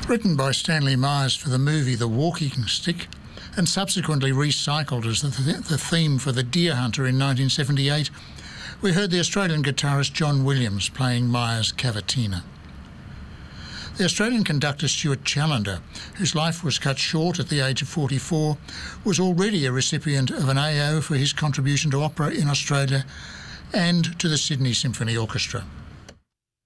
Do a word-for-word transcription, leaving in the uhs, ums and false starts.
Written by Stanley Myers for the movie The Walking Stick and subsequently recycled as the, th the theme for The Deer Hunter in nineteen seventy-eight, we heard the Australian guitarist John Williams playing Myers' Cavatina. The Australian conductor Stuart Challender, whose life was cut short at the age of forty-four, was already a recipient of an A O for his contribution to opera in Australia and to the Sydney Symphony Orchestra.